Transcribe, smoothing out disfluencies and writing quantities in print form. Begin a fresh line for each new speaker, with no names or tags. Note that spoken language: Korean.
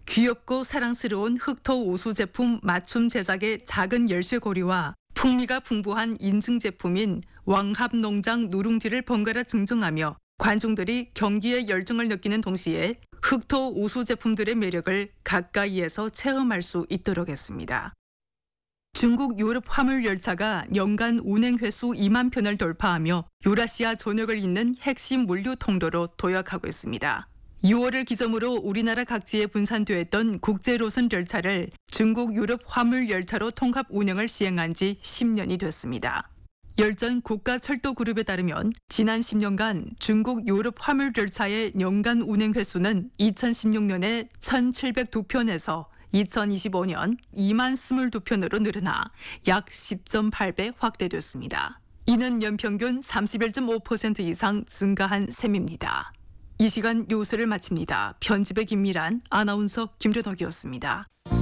귀엽고 사랑스러운 흑토 오수 제품 맞춤 제작의 작은 열쇠고리와 풍미가 풍부한 인증 제품인 왕합농장 누룽지를 번갈아 증정하며 관중들이 경기에 열정을 느끼는 동시에 흑토 오수 제품들의 매력을 가까이에서 체험할 수 있도록 했습니다. 중국 유럽 화물 열차가 연간 운행 횟수 2만 편을 돌파하며 유라시아 전역을 잇는 핵심 물류 통로로 도약하고 있습니다. 6월을 기점으로 우리나라 각지에 분산되어 있던 국제 노선 열차를 중국 유럽 화물 열차로 통합 운영을 시행한 지 10년이 됐습니다. 열전 국가철도그룹에 따르면 지난 10년간 중국 유럽 화물 열차의 연간 운행 횟수는 2016년에 1,702편에서 2025년 2만 22편으로 늘어나 약 10.8배 확대됐습니다. 이는 연평균 31.5% 이상 증가한 셈입니다. 이 시간 뉴스를 마칩니다. 편집의 김미란, 아나운서 김려덕이었습니다.